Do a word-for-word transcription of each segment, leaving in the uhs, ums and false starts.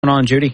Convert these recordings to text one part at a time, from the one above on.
What's going on, Judy?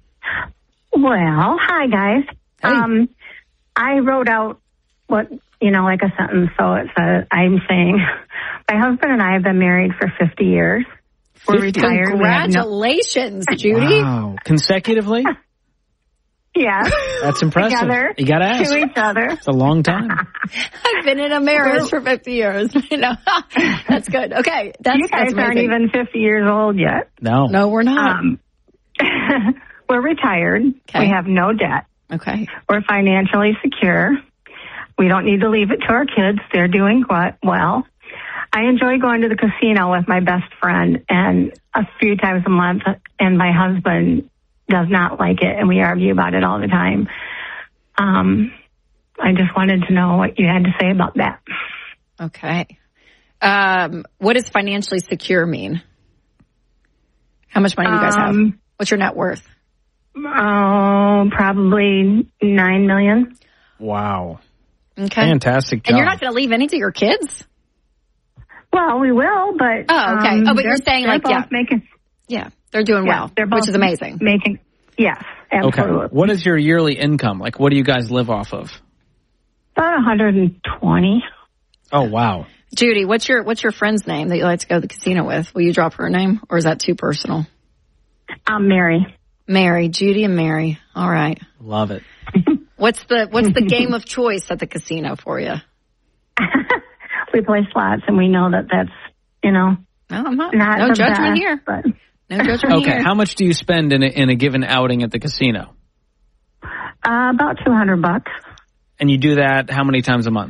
Well, hi, guys. Hey. Um, I wrote out what, you know, like a sentence, so it says, I'm saying, my husband and I have been married for fifty years. We're fifty? retired. Congratulations, Judy. Wow. Consecutively? Yeah. That's impressive. Together. You got to ask. To each other. It's a long time. I've been in a marriage for fifty years. You know, that's good. Okay. That's, You guys that's aren't even fifty years old yet. No. No, we're not. Um, we're retired. Okay. We have no debt. Okay. We're financially secure. We don't need to leave it to our kids. They're doing quite well. I enjoy going to the casino with my best friend and a few times a month, and my husband does not like it, and we argue about it all the time. Um, I just wanted to know what you had to say about that. Okay. Um, what does financially secure mean? How much money do you guys have? Um, What's your net worth? Oh, probably nine million. Wow. Okay. Fantastic job. And you're not going to leave any to your kids? Well, we will, but Oh, okay. um, Oh, but you're they're- saying, they're like, both yeah. making Yeah. They're doing yeah, well, they're both which is amazing. Making yes, Okay. absolutely. What is your yearly income? Like, what do you guys live off of? About one hundred twenty. Oh, wow. Judy, what's your what's your friend's name that you like to go to the casino with? Will you drop her name, or is that too personal? I'm Mary. Mary, Judy, and Mary. All right. Love it. What's the what's the game of choice at the casino for you? We play slots, and we know that that's you know No, I'm not. not no the judgment best, here. But No judgment Okay. here. How much do you spend in a, in a given outing at the casino? uh, about two hundred bucks. And you do that how many times a month?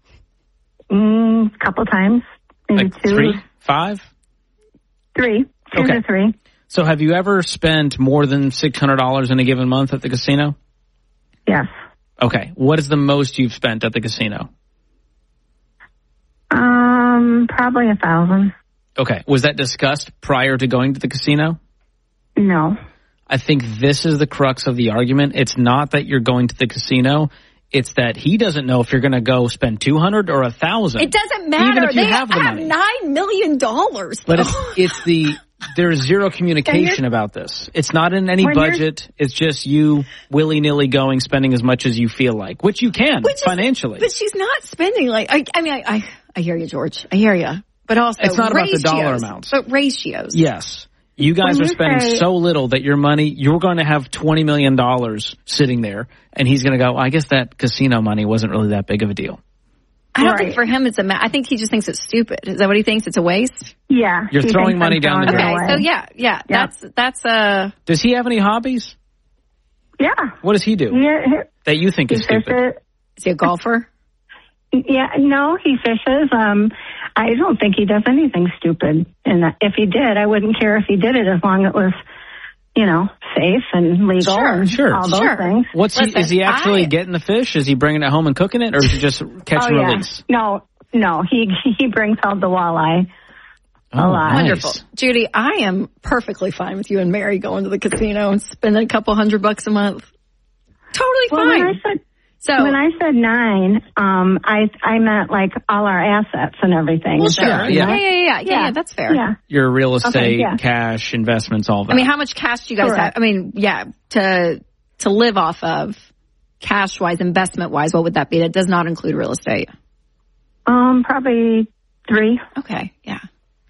Mm, a couple times. Maybe Like two, three? Five? three, two Okay. to three. So have you ever spent more than six hundred dollars in a given month at the casino? Yes. Okay. What is the most you've spent at the casino? Um, probably a thousand. Okay. Was that discussed prior to going to the casino? No. I think this is the crux of the argument. It's not that you're going to the casino. It's that he doesn't know if you're going to go spend two hundred or a thousand. It doesn't matter. Even if you they have the have money. nine million dollars. But it's, it's the, there's zero communication about this. It's not in any When you're- budget. It's just you willy-nilly going, spending as much as you feel like, which you can Which is- financially. But she's not spending like. I, I mean, I, I I hear you, George. I hear you. But also, It's not about the ratios, dollar amounts. but ratios. Yes. You guys When are you spending say- so little that your money, you're going to have twenty million dollars sitting there, and he's going to go, I guess that casino money wasn't really that big of a deal. I don't Right. think for him it's a. Ma- I think he just thinks it's stupid. Is that what he thinks? It's a waste. Yeah. You're he throwing thinks money I'm down the throwing drain. it Okay, away. so yeah, yeah, that's that's uh Does he have any hobbies? Yeah. What does he do Yeah. that you think He is stupid? fishes. is he a golfer? Yeah, no, he fishes. Um, I don't think he does anything stupid. And if he did, I wouldn't care if he did it as long as it was, you know, safe and legal Sure, and sure, all those sure. things. What's he, Listen, is he actually I- getting the fish? Is he bringing it home and cooking it, or is he just catch Oh, and yeah. release? No, no, he he brings out the walleye. Oh, A lot. nice. Wonderful, Judy. I am perfectly fine with you and Mary going to the casino and spending a couple hundred bucks a month. Totally Well, when I fine. said So when I said nine, um, I I meant like all our assets and everything. well, Is that sure, right? yeah. yeah, yeah, yeah, yeah, yeah, yeah. That's fair. Yeah. Your real estate, yeah. cash, investments, all that. I mean, how much cash do you guys Correct. have? I mean, yeah, to to live off of, cash wise, investment wise, what would that be? That does not include real estate. Um, probably three. Okay, yeah.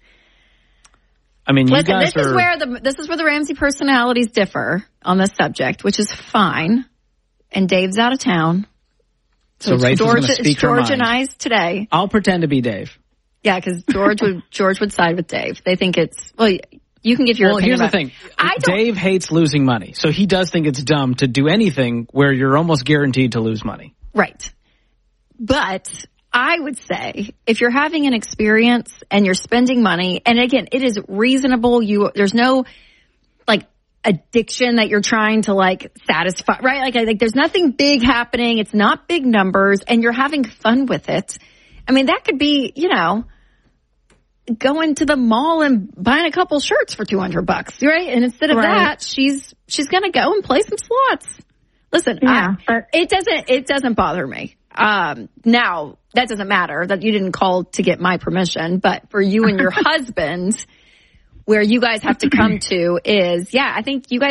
I mean, you Listen, guys this are. is where the this is where the Ramsey personalities differ on this subject, which is fine. And Dave's out of town. so it's Rachel's George, going to it's speak her George and mind. I's today. I'll pretend to be Dave. Yeah, because George would George would side with Dave. They think it's well. You can give your Well, opinion here's the about- thing. I don't. Dave hates losing money, so he does think it's dumb to do anything where you're almost guaranteed to lose money. Right. But I would say if you're having an experience and you're spending money, and again, it is reasonable. You there's no like addiction that you're trying to like satisfy, right? Like I think there's nothing big happening. It's not big numbers, and you're having fun with it. I mean, that could be, you know, going to the mall and buying a couple shirts for two hundred bucks, right? And instead of Right. that, she's she's going to go and play some slots. Listen, Yeah, I, but- it doesn't it doesn't bother me. Um, now that doesn't matter that you didn't call to get my permission, but for you and your husband, where you guys have to come to is, yeah, I think you guys